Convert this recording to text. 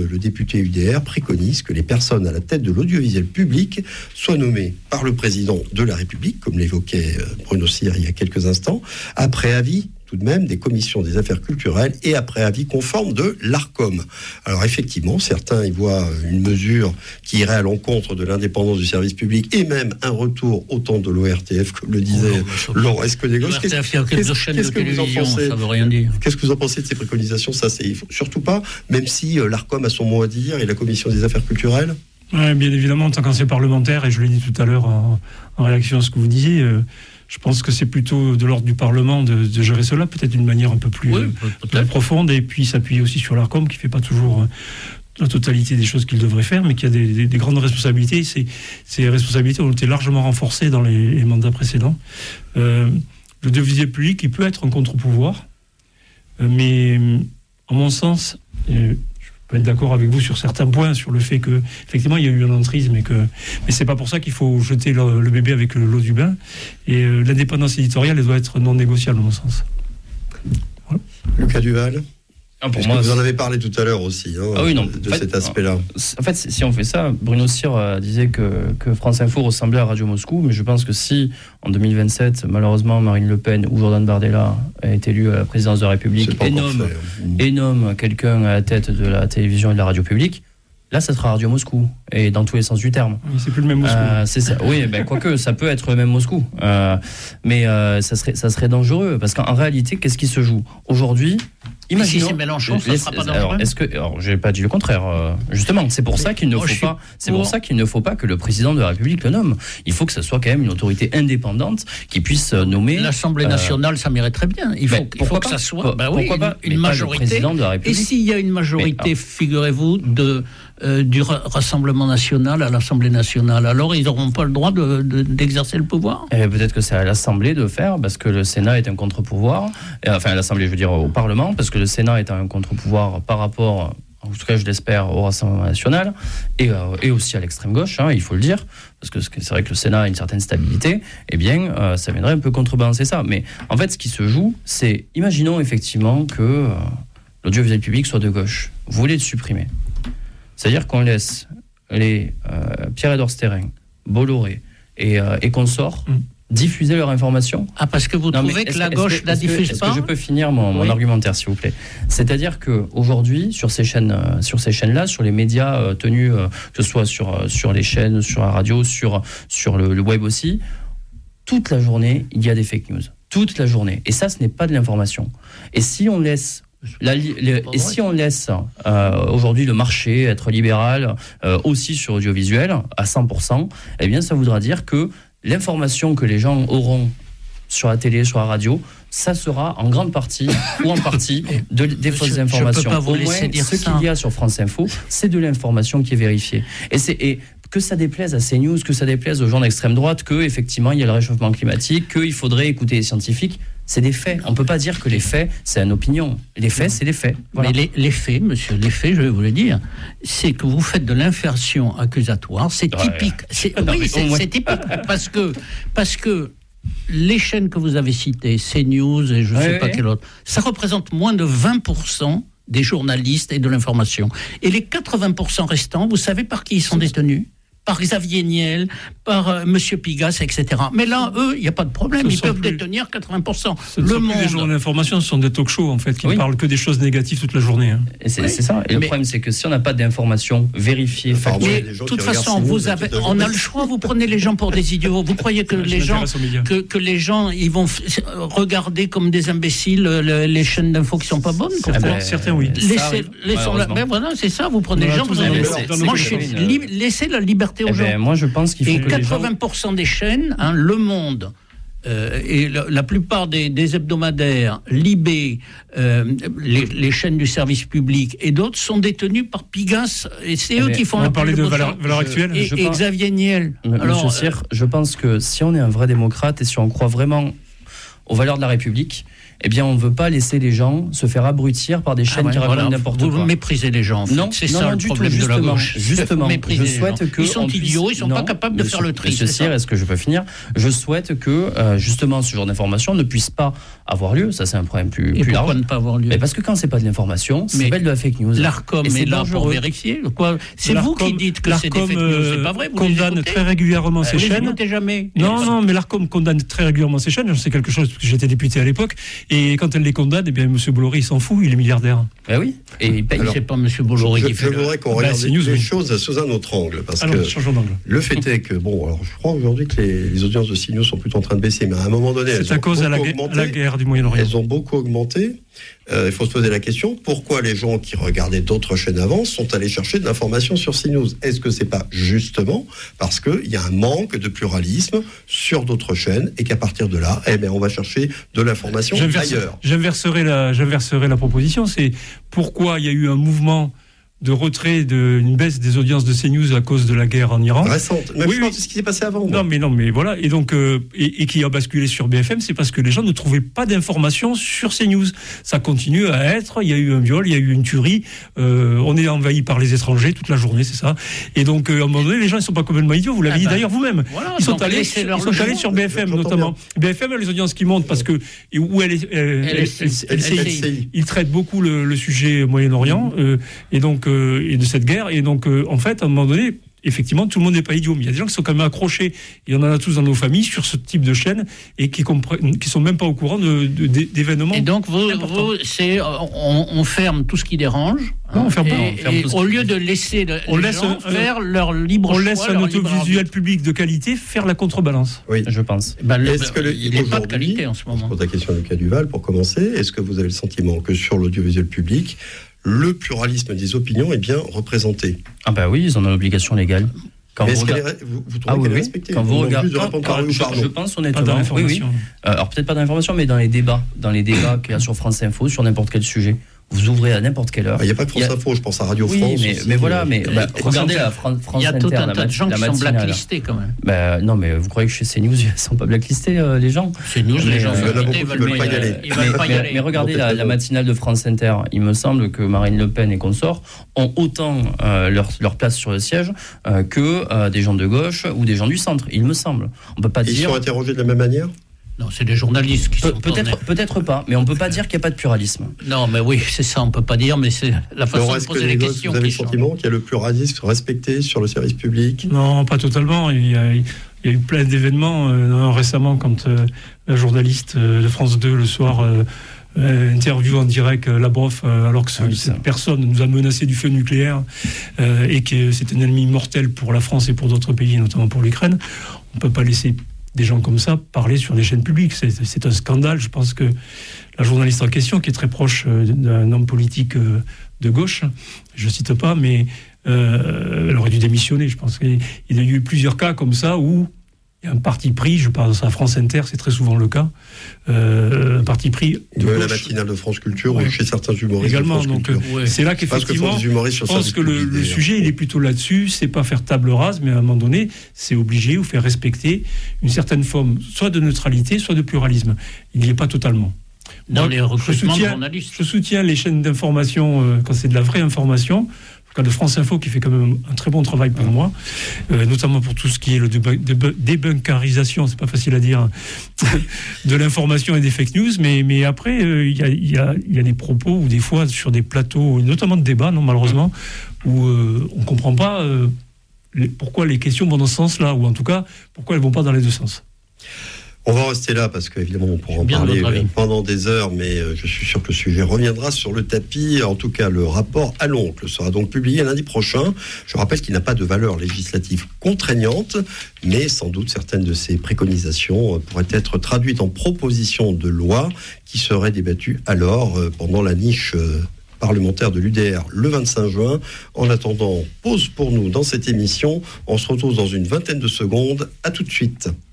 le député UDR préconise que les personnes à la tête de l'audiovisuel public soient nommées par le président de la République, comme l'évoquait Bruno Cyr il y a quelques instants, après avis tout de même des commissions des affaires culturelles et après avis conforme de l'Arcom. Alors effectivement, certains y voient une mesure qui irait à l'encontre de l'indépendance du service public et même un retour au temps de l'ORTF, comme le disait Laurent Escudegos. Qu'est-ce que vous en pensez ? Ça veut rien dire. Qu'est-ce que vous en pensez de ces préconisations ? Ça, c'est surtout pas, même si l'Arcom a son mot à dire et la commission des affaires culturelles. Oui, bien évidemment, en tant qu'ancien parlementaire, et je l'ai dit tout à l'heure en réaction à ce que vous disiez, je pense que c'est plutôt de l'ordre du Parlement de gérer cela, peut-être d'une manière un peu plus profonde, et puis s'appuyer aussi sur l'Arcom, qui ne fait pas toujours la totalité des choses qu'il devrait faire, mais qui a des grandes responsabilités. Ces responsabilités ont été largement renforcées dans les mandats précédents. L'audiovisuel public, il peut être un contre-pouvoir, mais en mon sens... Je peux être d'accord avec vous sur certains points, sur le fait que effectivement il y a eu un entrisme, mais c'est pas pour ça qu'il faut jeter le bébé avec l'eau du bain. Et l'indépendance éditoriale, elle doit être non négociable, à mon sens. Voilà. Lucas Duval. Pour moi, vous en avez parlé tout à l'heure aussi, cet aspect-là. En fait, si on fait ça, Bruno Cyr disait que France Info ressemblait à Radio Moscou, mais je pense que si, en 2027, malheureusement, Marine Le Pen ou Jordan Bardella est élu à la présidence de la République et nomme quelqu'un à la tête de la télévision et de la radio publique, là, ça sera Radio Moscou, et dans tous les sens du terme. Oui, c'est plus le même Moscou. C'est ça. Oui, quoique, ça peut être le même Moscou. Mais ça serait dangereux, parce qu'en réalité, qu'est-ce qui se joue ? Aujourd'hui, imaginons, si c'est Mélenchon, ça ne sera pas dangereux. Alors, je n'ai pas dit le contraire. Justement, c'est pour ça qu'il ne faut pas. C'est pour ça qu'il ne faut pas que le président de la République le nomme. Il faut que ce soit quand même une autorité indépendante qui puisse nommer. L'Assemblée nationale, ça m'irait très bien. Il faut que ça soit. Pourquoi pas une majorité. Et s'il y a une majorité, figurez-vous, du Rassemblement national à l'Assemblée nationale, alors ils n'auront pas le droit d'exercer le pouvoir. Peut-être que c'est à l'Assemblée de faire, parce que le Sénat est un contre-pouvoir. Enfin, à l'Assemblée, je veux dire au Parlement, parce que le Sénat est un contre-pouvoir par rapport, en tout cas je l'espère, au Rassemblement national et aussi à l'extrême gauche, il faut le dire, parce que c'est vrai que le Sénat a une certaine stabilité, ça viendrait un peu contrebalancer ça. Mais en fait, ce qui se joue, c'est, imaginons effectivement que l'audiovisuel public soit de gauche. Vous voulez le supprimer. C'est-à-dire qu'on laisse les Pierre-Édouard Stérin, Bolloré et consorts diffuser leur information. Parce que vous trouvez que la gauche la diffuse pas ? Est-ce que je peux finir mon argumentaire, s'il vous plaît ? C'est-à-dire qu'aujourd'hui, sur ces chaînes-là, sur les médias tenus, que ce soit sur les chaînes, sur la radio, sur le web aussi, toute la journée, il y a des fake news. Toute la journée. Et ça, ce n'est pas de l'information. Et si on laisse... aujourd'hui le marché être libéral aussi sur audiovisuel à 100%, eh bien ça voudra dire que l'information que les gens auront sur la télé, sur la radio, ça sera en grande partie ou en partie des fausses informations. Au moins, ce qu'il y a sur France Info, c'est de l'information qui est vérifiée. Et que ça déplaise à CNews, que ça déplaise aux gens d'extrême droite, qu'effectivement il y a le réchauffement climatique, qu'il faudrait écouter les scientifiques, c'est des faits. On ne peut pas dire que les faits, c'est une opinion. Les faits, c'est les faits. Voilà. Mais les faits, monsieur, les faits, je vais vous le dire, c'est que vous faites de l'inversion accusatoire. C'est typique. C'est typique parce que les chaînes que vous avez citées, CNews et je ne sais pas quelle autre, ça représente moins de 20% des journalistes et de l'information. Et les 80% restants, vous savez par qui ils sont détenus ? Par Xavier Niel, par Monsieur Pigasse, etc. Mais là, eux, il n'y a pas de problème. Ils peuvent détenir 80%. Ce ne sont plus des journaux d'information, ce sont des talk-shows, en fait, qui ne parlent que des choses négatives toute la journée. Et c'est ça. Et le problème, c'est que si on n'a pas d'informations vérifiées, factuelles... De toute façon, on a le choix, vous prenez les gens pour des idiots. Vous croyez que les gens, ils vont regarder comme des imbéciles les chaînes d'infos qui ne sont pas bonnes ? Certains, oui. Voilà, c'est ça, vous prenez les gens... Laissez la liberté aux gens. Moi, je pense qu'il faut et 80% des chaînes, Le Monde et la plupart des hebdomadaires, Libé, les chaînes du service public et d'autres sont détenus par Pigasse et c'est eux qui font. On va parler de valeur actuelle. Et Xavier Niel. Monsieur Cyr, je pense que si on est un vrai démocrate et si on croit vraiment aux valeurs de la République, eh bien, on ne veut pas laisser les gens se faire abrutir par des chaînes qui racontent n'importe quoi. Vous méprisez les gens, en fait. Non, c'est ça le problème de la gauche. Justement, je souhaite que... Ils sont idiots, ils ne sont pas capables de faire le tri. Monsieur Cyr, est-ce que je peux finir ? Je souhaite que, justement, ce genre d'information ne puisse pas avoir lieu. Ça, c'est un problème plus large. Et pourquoi ne pas avoir lieu ? Parce que quand c'est pas de l'information, c'est pas de la fake news. L'ARCOM est là pour vérifier. C'est vous qui dites que c'est des fake news, c'est pas vrai ? Vous condamne très régulièrement ces chaînes. Vous les jamais. Non, mais l'ARCOM condamne très régulièrement ces chaînes. Je sais quelque chose parce que j'étais député à l'époque. Et quand elle les condamne, eh bien, M. Bolloré, il s'en fout, il est milliardaire. Ben oui. Et il paye. C'est pas M. Bolloré qui fait. Je voudrais qu'on regarde les choses sous un autre angle. Parce que le fait est que, alors je crois aujourd'hui que les audiences de CNews sont plutôt en train de baisser, mais à un moment donné, c'est à cause de la guerre du Moyen-Orient. Elles ont beaucoup augmenté. Il faut se poser la question, pourquoi les gens qui regardaient d'autres chaînes avant sont allés chercher de l'information sur CNews ? Est-ce que c'est pas justement parce qu'il y a un manque de pluralisme sur d'autres chaînes et qu'à partir de là, on va chercher de l'information ailleurs ? J'inverserai la proposition, c'est pourquoi il y a eu un mouvement de retrait d'une baisse des audiences de CNews à cause de la guerre en Iran. Récente. Même chose de ce qui s'est passé avant. Non, mais voilà. Et donc, et qui a basculé sur BFM, c'est parce que les gens ne trouvaient pas d'informations sur CNews. Ça continue à être. Il y a eu un viol, il y a eu une tuerie. On est envahi par les étrangers toute la journée, c'est ça. Et donc, à un moment donné, les gens, ils sont pas complètement idiots. Vous l'avez dit d'ailleurs vous-même. Voilà, ils sont allés sur BFM, notamment. BFM a les audiences qui montent parce que où il traite beaucoup le sujet Moyen-Orient. Et donc, et de cette guerre. Et donc, en fait, à un moment donné, effectivement, tout le monde n'est pas idiot. Mais il y a des gens qui sont quand même accrochés, et on en a tous dans nos familles, sur ce type de chaîne, et qui sont même pas au courant d'événements. Et donc, on ferme tout ce qui dérange. Non, on ferme pas. Et au lieu de laisser les gens faire leur libre choix. On laisse un audiovisuel public de qualité faire la contrebalance. Oui, je pense. Il n'est pas de qualité en ce moment. Je pose la question à Lucas Duval pour commencer. Est-ce que vous avez le sentiment que sur l'audiovisuel public, le pluralisme des opinions est bien représenté? Ah bah oui, ils ont une obligation légale. Est-ce vous trouvez qu'elle est respectée? Quand vous regardez, je pense honnêtement, oui. Alors peut-être pas d'information, mais dans les débats qu'il y a sur France Info, sur n'importe quel sujet, vous ouvrez à n'importe quelle heure. Il n'y a pas que France Info, je pense à Radio France. Mais voilà, regardez la France Inter. Il y a tout un tas de gens qui sont blacklistés quand même. Non, mais vous croyez que chez CNews, ils ne sont pas blacklistés, les gens? CNews, les gens sont blacklistés, ils veulent pas y aller. Ils veulent pas y aller. Mais regardez la matinale de France Inter. Il me semble que Marine Le Pen et consorts ont autant leur place sur le siège que des gens de gauche ou des gens du centre, il me semble. On peut pas dire. Ils sont interrogés de la même manière? Non, c'est des journalistes qui sont peut-être pas, mais on peut pas dire qu'il n'y a pas de pluralisme. Non, mais oui, c'est ça, on peut pas dire, mais c'est la façon de poser les questions. Vous avez le sentiment qu'il y a le pluralisme respecté sur le service public? Non, pas totalement. Il y a eu plein d'événements récemment quand la journaliste de France 2 le soir interview en direct Lavrov alors que cette personne nous a menacé du feu nucléaire et que c'est un ennemi mortel pour la France et pour d'autres pays, notamment pour l'Ukraine. On ne peut pas laisser des gens comme ça parler sur des chaînes publiques. C'est un scandale. Je pense que la journaliste en question, qui est très proche d'un homme politique de gauche, je ne cite pas, mais elle aurait dû démissionner. Je pense qu'il y a eu plusieurs cas comme ça où il y a un parti pris, je pense à France Inter, c'est très souvent le cas, un parti pris de gauche. La matinale de France Culture, ou chez certains humoristes également, donc c'est là qu'effectivement, je pense que le sujet, il est plutôt là-dessus, c'est pas faire table rase, mais à un moment donné, c'est obliger ou faire respecter une certaine forme, soit de neutralité, soit de pluralisme. Il n'y est pas totalement. Dans les recrutements de journalistes. Je soutiens les chaînes d'information quand c'est de la vraie information. De France Info qui fait quand même un très bon travail pour moi, notamment pour tout ce qui est le débunkarisation, c'est pas facile à dire, de l'information et des fake news, mais après il y a des propos ou des fois sur des plateaux, notamment de débat, malheureusement, où on comprend pas pourquoi les questions vont dans ce sens-là, ou en tout cas pourquoi elles vont pas dans les deux sens. On va rester là parce qu'évidemment on pourra en parler pendant des heures, mais je suis sûr que le sujet reviendra sur le tapis. En tout cas, le rapport à l'oncle sera donc publié lundi prochain. Je rappelle qu'il n'a pas de valeur législative contraignante, mais sans doute certaines de ses préconisations pourraient être traduites en propositions de loi qui seraient débattues alors pendant la niche parlementaire de l'UDR le 25 juin. En attendant, pause pour nous dans cette émission. On se retrouve dans une vingtaine de secondes. À tout de suite.